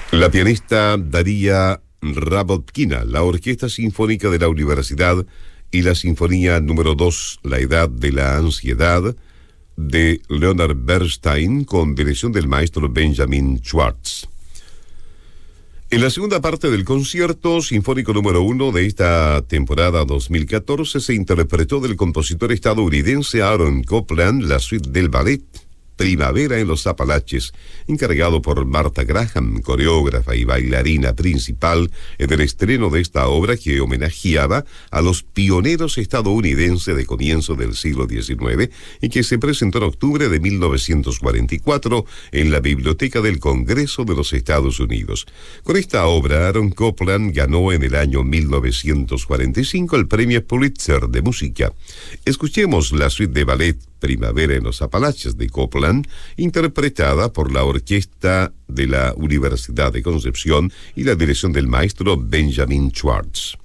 La pianista Daria Rabotkina, la Orquesta Sinfónica de la Universidad y la Sinfonía número 2, La Edad de la Ansiedad, de Leonard Bernstein, con dirección del maestro Benjamin Schwartz. En la segunda parte del concierto sinfónico número 1 de esta temporada 2014 se interpretó del compositor estadounidense Aaron Copland la suite del ballet Primavera en los Apalaches, encargado por Martha Graham, coreógrafa y bailarina principal, en el estreno de esta obra que homenajeaba a los pioneros estadounidenses de comienzo del siglo XIX y que se presentó en octubre de 1944 en la Biblioteca del Congreso de los Estados Unidos. Con esta obra, Aaron Copland ganó en el año 1945 el premio Pulitzer de música. Escuchemos la suite de ballet Primavera en los Apalaches de Copland, interpretada por la Orquesta de la Universidad de Concepción y la dirección del maestro Benjamin Schwartz.